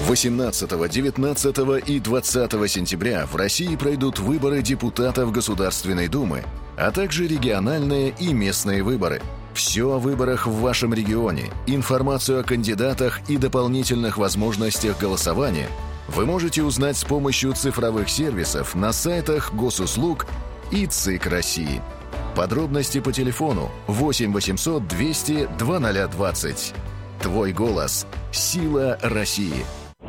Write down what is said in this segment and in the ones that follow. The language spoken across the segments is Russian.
18, 19 и 20 сентября в России пройдут выборы депутатов Государственной Думы, а также региональные и местные выборы. Все о выборах в вашем регионе, информацию о кандидатах и дополнительных возможностях голосования вы можете узнать с помощью цифровых сервисов на сайтах Госуслуг и ЦИК России. Подробности по телефону 8 800 200 2020. Твой голос – сила России.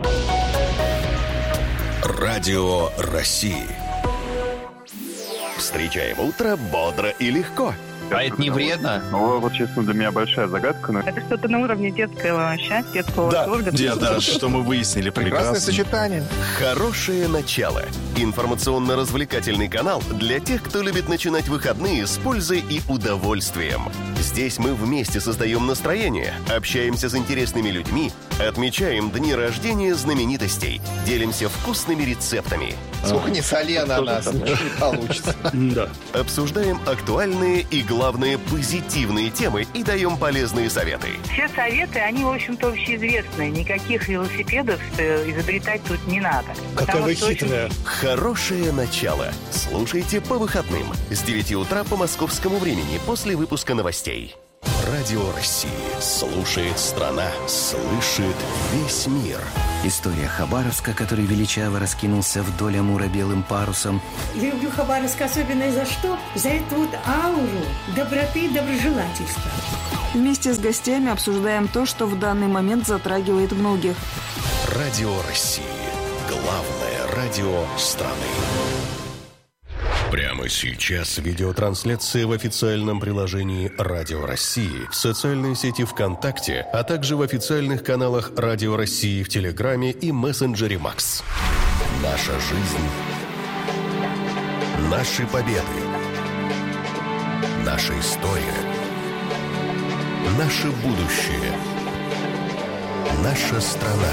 Радио России. Встречаем утро бодро и легко. А это не вредно? Вот, честно, для меня большая загадка. Но... Это что-то на уровне детского счастья, детского восторга. Да, что мы выяснили. Прекрасное сочетание. Хорошее начало. Информационно-развлекательный канал для тех, кто любит начинать выходные с пользой и удовольствием. Здесь мы вместе создаем настроение, общаемся с интересными людьми, отмечаем дни рождения знаменитостей, делимся вкусными рецептами. Сколько не соли на нас, не получится. Да. Обсуждаем актуальные и, главное, позитивные темы и даем полезные советы. Все советы, они, в общем-то, общеизвестные. Никаких велосипедов изобретать тут не надо. Какая вы хитрая. Хорошее начало. Слушайте по выходным с 9 утра по московскому времени после выпуска новостей. Радио России. Слушает страна. Слышит весь мир. История Хабаровска, который величаво раскинулся вдоль Амура белым парусом. Люблю Хабаровск особенно за что? За эту вот ауру доброты и доброжелательства. Вместе с гостями обсуждаем то, что в данный момент затрагивает многих. Радио России. Главное радио страны. Прямо сейчас видеотрансляция в официальном приложении Радио России, в социальной сети ВКонтакте, а также в официальных каналах Радио России в Телеграме и мессенджере Макс. Наша жизнь. Наши победы. Наша история. Наше будущее. Наша страна.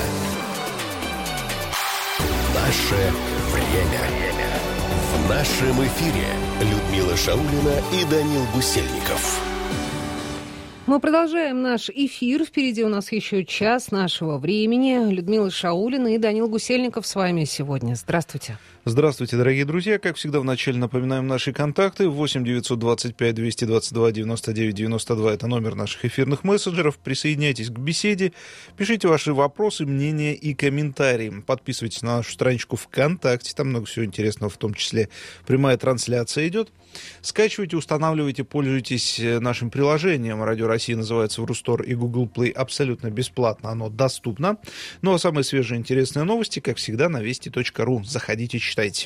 Наше время. В нашем эфире Людмила Шаулина и Данил Гусельников. Мы продолжаем наш эфир. Впереди у нас еще час нашего времени. Людмила Шаулина и Данил Гусельников с вами сегодня. Здравствуйте. Здравствуйте, дорогие друзья. Как всегда, вначале напоминаем наши контакты. 8 925 222 99 92 – это номер наших эфирных мессенджеров. Присоединяйтесь к беседе, пишите ваши вопросы, мнения и комментарии. Подписывайтесь на нашу страничку ВКонтакте, там много всего интересного, в том числе прямая трансляция идет. Скачивайте, устанавливайте, пользуйтесь нашим приложением. Радио России называется в Рустор и Google Play абсолютно бесплатно, оно доступно. Ну а самые свежие интересные новости, как всегда, на вести.ру. Заходите, читайте.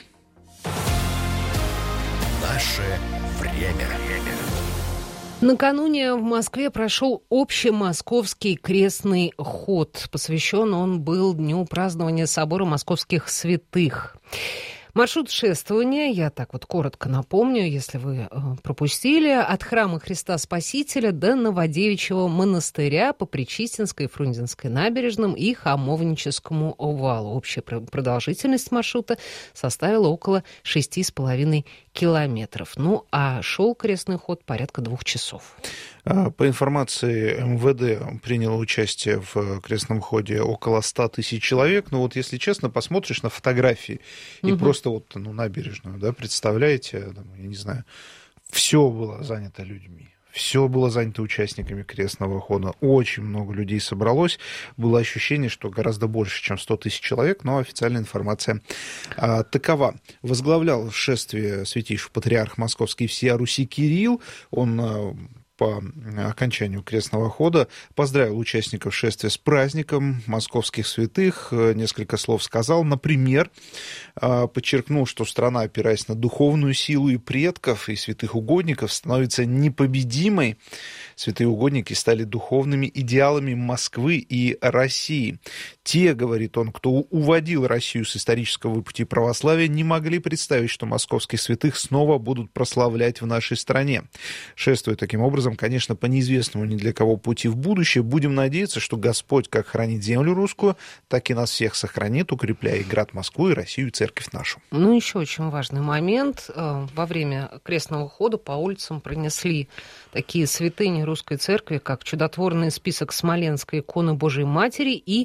Наше время. Накануне в Москве прошел общемосковский крестный ход. Посвящен он был дню празднования собора московских святых. Маршрут шествования, я так вот коротко напомню, если вы пропустили, от храма Христа Спасителя до Новодевичьего монастыря по Пречистинской и Фрунзенской набережным и Хамовническому валу. Общая продолжительность маршрута составила около 6,5 километров. Ну, а шел крестный ход порядка 2 часов. По информации МВД приняло участие в крестном ходе около 100 тысяч человек. Но вот если честно, посмотришь на фотографии и просто вот набережную, да, представляете, я не знаю, все было занято людьми. Все было занято участниками крестного хода. Очень много людей собралось. Было ощущение, что гораздо больше, чем 100 тысяч человек, но официальная информация такова. Возглавлял шествие святейший патриарх Московский всея Руси Кирилл. Он по окончанию крестного хода поздравил участников шествия с праздником московских святых, несколько слов сказал. Например, подчеркнул, что страна, опираясь на духовную силу и предков, и святых угодников, становится непобедимой. Святые угодники стали духовными идеалами Москвы и России. Те, говорит он, кто уводил Россию с исторического пути православия, не могли представить, что московских святых снова будут прославлять в нашей стране. Шествуя таким образом, конечно, по неизвестному ни для кого пути в будущее, будем надеяться, что Господь как хранит землю русскую, так и нас всех сохранит, укрепляя и град Москву, и Россию, и церковь нашу. Ну, еще очень важный момент. Во время крестного хода по улицам пронесли такие святыни русской церкви, как чудотворный список Смоленской иконы Божией Матери и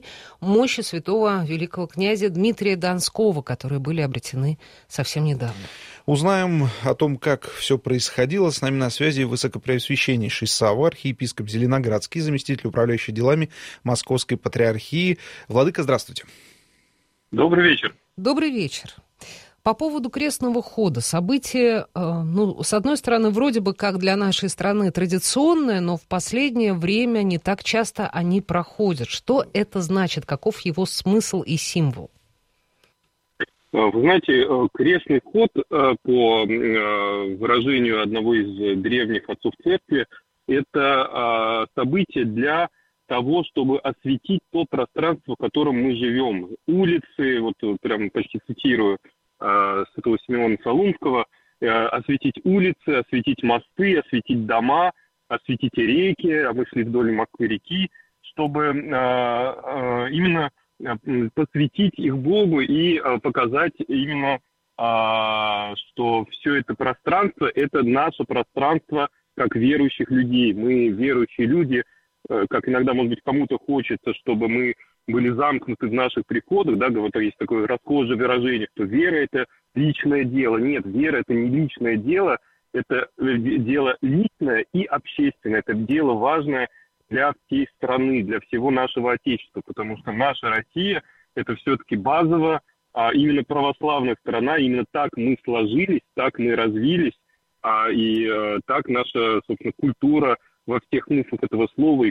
мощи святого великого князя Дмитрия Донского, которые были обретены совсем недавно. Узнаем о том, как все происходило. С нами на связи высокопреосвященнейший Савва, архиепископ Зеленоградский, заместитель управляющий делами Московской Патриархии. Владыка, здравствуйте. Добрый вечер. Добрый вечер. По поводу крестного хода. Событие, с одной стороны, вроде бы как для нашей страны традиционное, но в последнее время не так часто они проходят. Что это значит? Каков его смысл и символ? Вы знаете, крестный ход, по выражению одного из древних отцов церкви, это событие для того, чтобы осветить то пространство, в котором мы живем. Улицы, вот прям почти цитирую святого Симеона Солунского, осветить улицы, осветить мосты, осветить дома, осветить реки, а мы шли вдоль Москвы-реки, чтобы именно посвятить их Богу и показать именно, что все это пространство, это наше пространство как верующих людей. Мы верующие люди, как иногда, может быть, кому-то хочется, чтобы мы были замкнуты в наших приходах, да, вот есть такое расхожее выражение, что вера – это личное дело. Нет, вера – это не личное дело, это дело личное и общественное, это дело важное для всей страны, для всего нашего Отечества, потому что наша Россия – это все-таки базово именно православная страна, именно так мы сложились, так мы развились, и так наша, собственно, культура во всех смыслах этого слова,